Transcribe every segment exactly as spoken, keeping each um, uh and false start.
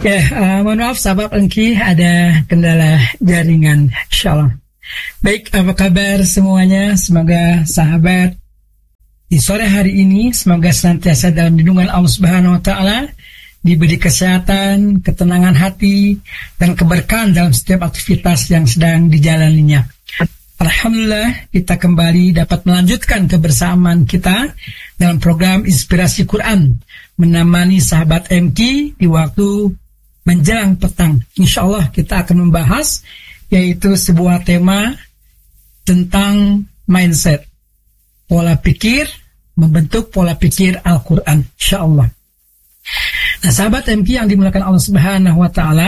Ya, uh, mohon maaf sahabat Engki, ada kendala jaringan, insyaallah. Baik, apa kabar semuanya? Semoga sahabat di sore hari ini semoga senantiasa dalam lindungan Allah Subhanahu wa taala, diberi kesehatan, ketenangan hati, dan keberkahan dalam setiap aktivitas yang sedang dijalaninya. Alhamdulillah, kita kembali dapat melanjutkan kebersamaan kita dalam program Inspirasi Quran, menemani sahabat M K di waktu menjelang petang. Insya Allah kita akan membahas yaitu sebuah tema tentang mindset, pola pikir, membentuk pola pikir Al-Quran, insya Allah. Nah, sahabat M K yang dimuliakan Allah Subhanahu wa taala,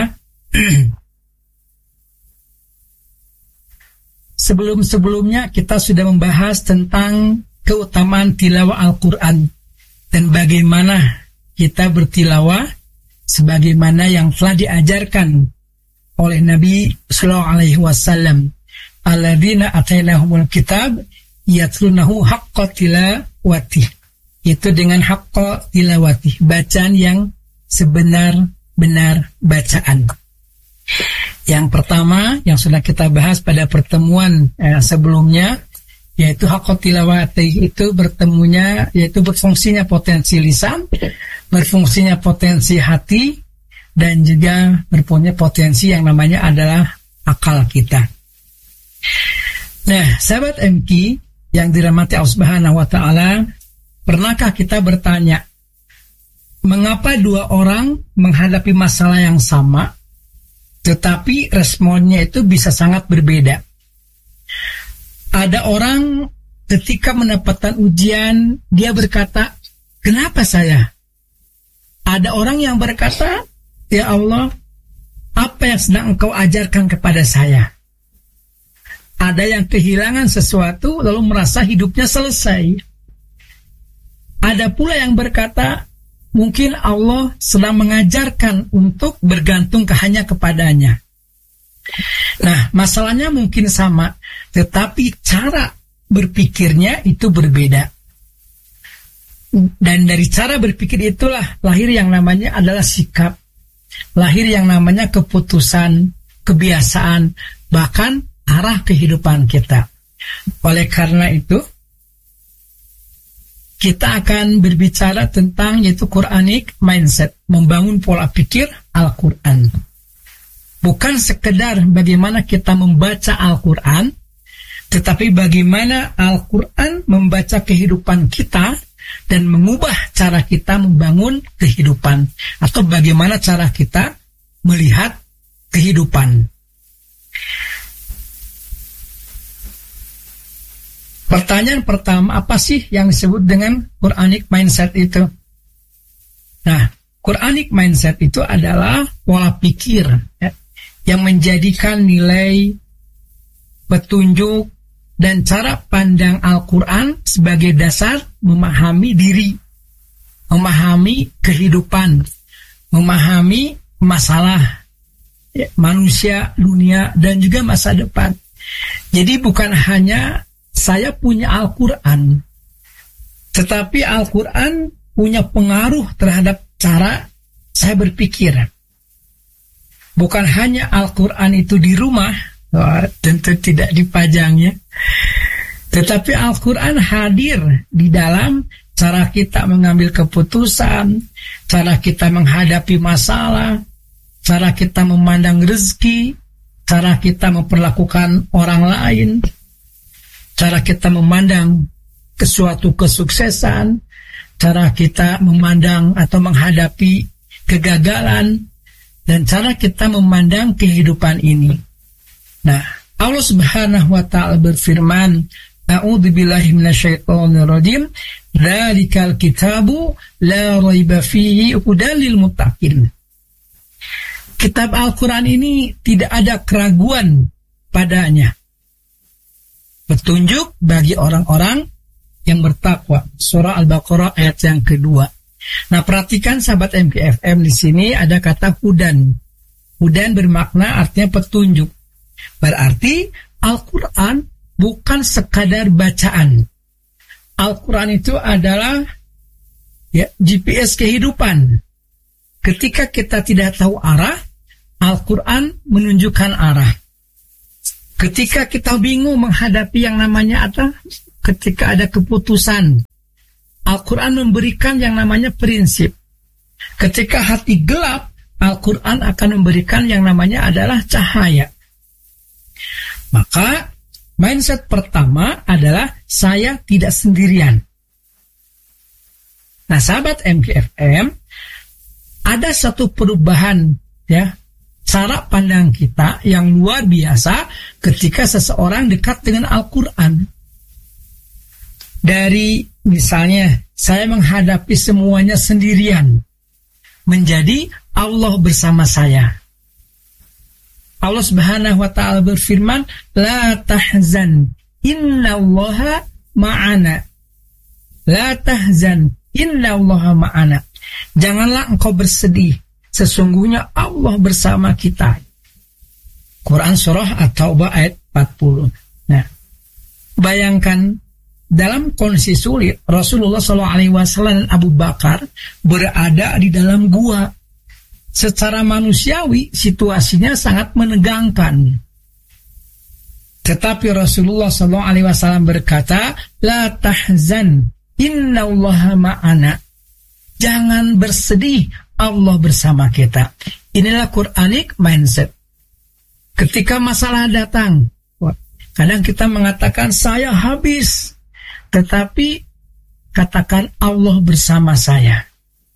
sebelum-sebelumnya kita sudah membahas tentang keutamaan tilawah Al-Quran dan bagaimana kita bertilawah sebagaimana yang telah diajarkan oleh Nabi Sallallahu Alaihi Wasallam. Alladzina atainahumul kitab yatlunahu haqqa tilawati. Itu dengan haqqa tilawati, bacaan yang sebenar-benar bacaan. Yang pertama yang sudah kita bahas pada pertemuan eh, sebelumnya, yaitu haqqa tilawati itu bertemunya, yaitu berfungsinya potensi lisan, berfungsinya potensi hati, dan juga berpunya potensi yang namanya adalah akal kita. Nah, sahabat M K yang dirahmati Allah Subhanahu wa taala, pernahkah kita bertanya, mengapa dua orang menghadapi masalah yang sama, tetapi responnya itu bisa sangat berbeda? Ada orang ketika mendapatkan ujian, dia berkata, kenapa saya? Ada orang yang berkata, ya Allah, apa yang sedang Engkau ajarkan kepada saya? Ada yang kehilangan sesuatu lalu merasa hidupnya selesai. Ada pula yang berkata, mungkin Allah sedang mengajarkan untuk bergantung hanya kepadanya. Nah, masalahnya mungkin sama, tetapi cara berpikirnya itu berbeda. Dan dari cara berpikir itulah lahir yang namanya adalah sikap, lahir yang namanya keputusan, kebiasaan, bahkan arah kehidupan kita. Oleh karena itu, kita akan berbicara tentang yaitu Quranic mindset, membangun pola pikir Al-Quran. Bukan sekedar bagaimana kita membaca Al-Quran, tetapi bagaimana Al-Quran membaca kehidupan kita dan mengubah cara kita membangun kehidupan, atau bagaimana cara kita melihat kehidupan. Pertanyaan pertama, apa sih yang disebut dengan Quranic mindset itu? Nah, Quranic mindset itu adalah pola pikir ya, yang menjadikan nilai, petunjuk, dan cara pandang Al-Quran sebagai dasar memahami diri, memahami kehidupan, memahami masalah ya, manusia, dunia, dan juga masa depan. Jadi bukan hanya saya punya Al-Quran, tetapi Al-Quran punya pengaruh terhadap cara saya berpikir. Bukan hanya Al-Quran itu di rumah, oh, tentu tidak dipajang ya, tetapi Al-Quran hadir di dalam cara kita mengambil keputusan, cara kita menghadapi masalah, cara kita memandang rezeki, cara kita memperlakukan orang lain, cara kita memandang suatu kesuksesan, cara kita memandang atau menghadapi kegagalan, dan cara kita memandang kehidupan ini. Nah, Allah Subhanahu wa taala berfirman, A'udzubillahi minasyaitonir rajim, Dzalikal kitabu la raiba fihi hudan lil muttaqin. Kitab Al-Quran ini tidak ada keraguan padanya, petunjuk bagi orang-orang yang bertakwa. Surah Al-Baqarah ayat yang kedua. Nah, perhatikan sahabat M K F M, di sini ada kata hudan. Hudan bermakna artinya petunjuk. Berarti Al-Quran bukan sekadar bacaan. Al-Quran itu adalah ya, G P S kehidupan. ketika kita tidak tahu arah, Al-Quran menunjukkan arah. Ketika kita bingung menghadapi yang namanya apa, ketika ada keputusan, Al-Quran memberikan yang namanya prinsip. Ketika hati gelap, Al-Quran akan memberikan yang namanya adalah cahaya. Maka mindset pertama adalah saya tidak sendirian. Nah, sahabat M K F M, ada satu perubahan ya, cara pandang kita yang luar biasa ketika seseorang dekat dengan Al-Quran. Dari misalnya saya menghadapi semuanya sendirian, menjadi Allah bersama saya. Allah Subhanahu wa taala berfirman, la tahzan innallaha ma'ana. La tahzan innallaha ma'ana. Janganlah engkau bersedih, sesungguhnya Allah bersama kita. Quran surah At-Taubah ayat empat puluh. Nah, bayangkan dalam kondisi sulit, Rasulullah shallallahu alaihi wasallam dan Abu Bakar berada di dalam gua. Secara manusiawi, situasinya sangat menegangkan. Tetapi Rasulullah shallallahu alaihi wasallam berkata, la tahzan, innallaha ma'ana. Jangan bersedih, Allah bersama kita. Inilah Quranic mindset. Ketika masalah datang, kadang kita mengatakan saya habis, tetapi katakan Allah bersama saya.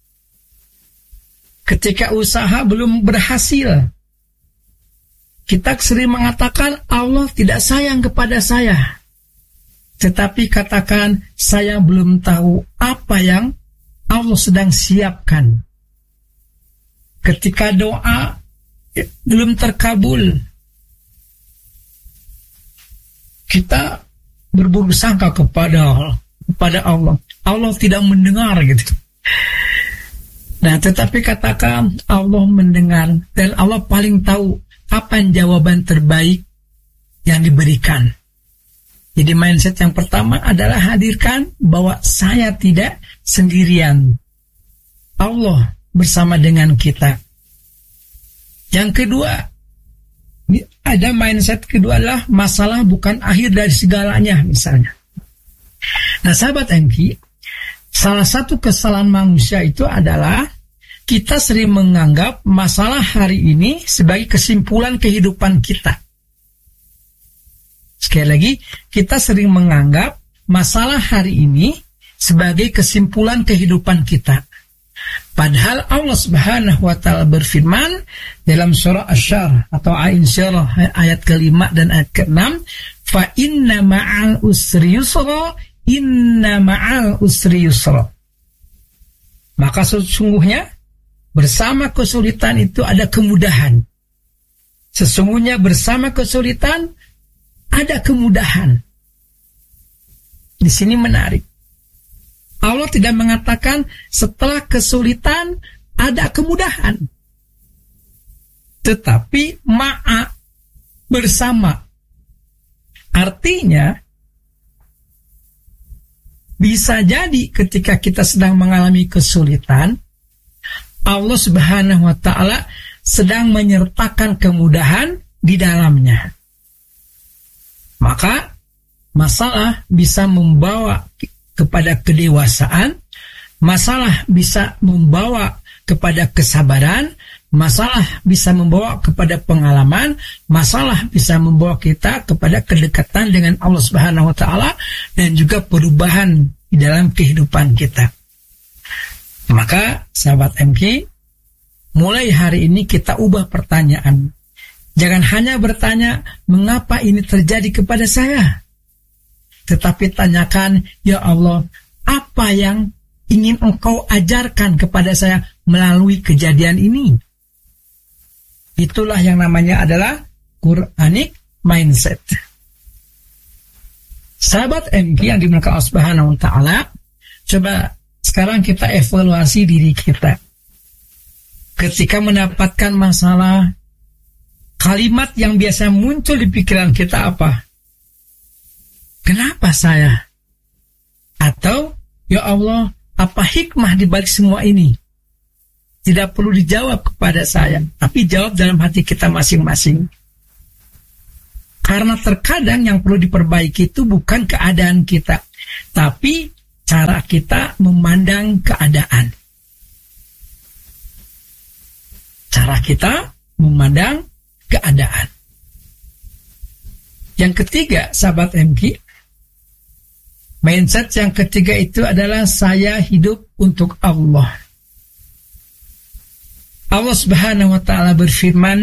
Ketika usaha belum berhasil, kita sering mengatakan Allah tidak sayang kepada saya. Tetapi katakan saya belum tahu apa yang Allah sedang siapkan. Ketika doa belum terkabul, kita berburuk sangka kepada kepada Allah. Allah tidak mendengar gitu. Nah, tetapi katakan Allah mendengar dan Allah paling tahu apa yang jawaban terbaik yang diberikan. Jadi mindset yang pertama adalah hadirkan bahwa saya tidak sendirian. Allah bersama dengan kita. Yang kedua, ada mindset kedua adalah masalah bukan akhir dari segalanya misalnya. Nah, sahabat M K, salah satu kesalahan manusia itu adalah kita sering menganggap masalah hari ini sebagai kesimpulan kehidupan kita. Sekali lagi, kita sering menganggap masalah hari ini sebagai kesimpulan kehidupan kita. Padahal Allah Subhanahu wa taala berfirman dalam surah Asy-Syarah atau Al-Insyirah ayat kelima dan ayat keenam, fa inna ma'al usri yusra, inna ma'al usri yusra. Maka sesungguhnya bersama kesulitan itu ada kemudahan. Sesungguhnya bersama kesulitan ada kemudahan. Di sini menarik. Allah tidak mengatakan setelah kesulitan ada kemudahan. Tetapi ma'a, bersama. Artinya, bisa jadi ketika kita sedang mengalami kesulitan, Allah Subhanahu wa ta'ala sedang menyertakan kemudahan di dalamnya. Maka masalah bisa membawa kepada kedewasaan, masalah bisa membawa kepada kesabaran, masalah bisa membawa kepada pengalaman, masalah bisa membawa kita kepada kedekatan dengan Allah Subhanahu wa ta'ala dan juga perubahan di dalam kehidupan kita. Maka sahabat M K, mulai hari ini kita ubah pertanyaan. Jangan hanya bertanya, mengapa ini terjadi kepada saya? Tetapi tanyakan, ya Allah, apa yang ingin Engkau ajarkan kepada saya melalui kejadian ini? Itulah yang namanya adalah Quranic mindset. Sahabat M K yang dimuliakan Allah Subhanahu wa ta'ala, coba sekarang kita evaluasi diri kita. Ketika mendapatkan masalah, kalimat yang biasa muncul di pikiran kita apa? Kenapa saya? Atau, ya Allah, apa hikmah di balik semua ini? tidak perlu dijawab kepada saya, tapi jawab dalam hati kita masing-masing. Karena terkadang yang perlu diperbaiki itu bukan keadaan kita, tapi cara kita memandang keadaan. Cara kita memandang keadaan. Yang ketiga, sahabat M K, mindset yang ketiga itu adalah saya hidup untuk Allah. Allah Subhanahu wa taala berfirman,